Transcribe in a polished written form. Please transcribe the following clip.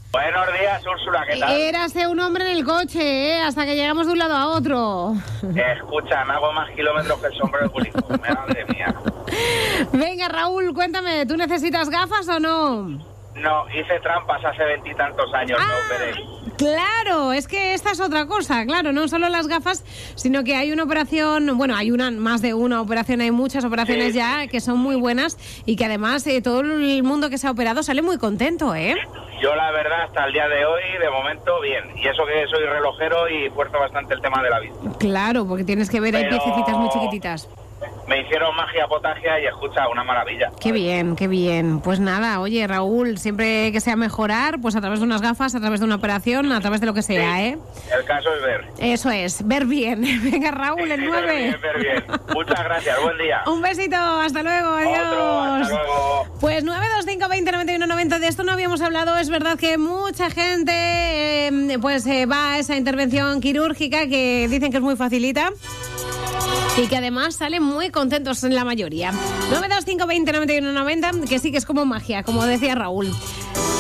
Buenos días, Úrsula, ¿qué tal? Érase un hombre en el coche, hasta que llegamos de un lado a otro. Escucha, me hago más kilómetros que el sombrero de Pulizo. Madre mía. Venga, Raúl, cuéntame, ¿tú necesitas gafas o no? No, hice trampas hace 20 y tantos años, no veréis. Claro, es que esta es otra cosa, claro, no solo las gafas, sino que hay una operación, bueno, hay más de una operación, hay muchas operaciones ya que son muy buenas y que además todo el mundo que se ha operado sale muy contento, ¿eh? Yo la verdad hasta el día de hoy, de momento, bien. Y eso que soy relojero y fuerzo bastante el tema de la vista. Claro, porque tienes que ver, hay piececitas muy chiquititas. Me hicieron magia potagia y escucha, una maravilla. Qué bien, qué bien. Pues nada, oye, Raúl, siempre que sea mejorar, pues a través de unas gafas, a través de una operación, a través de lo que sea, Sí, ¿eh? el caso es ver. Eso es, ver bien. Venga, Raúl, el 9. Ver bien. Muchas gracias, buen día. Un besito, hasta luego, adiós. Otro, hasta luego. Pues 925 20 91 90, de esto no habíamos hablado. Es verdad que mucha gente va a esa intervención quirúrgica que dicen que es muy facilita y que además salen muy contentos en la mayoría. 925 20 91 90, que sí que es como magia, como decía Raúl.